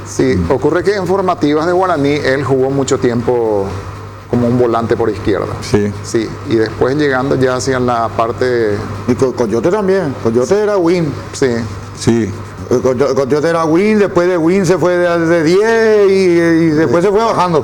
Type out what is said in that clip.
Sí, ocurre que en formativas de Guaraní él jugó mucho tiempo como un volante por izquierda. Sí. Sí, y después llegando ya hacia la parte... Y Coyote también. Coyote era win. Sí, Sí. Coyote era win, después de win se fue de 10 y después se fue bajando.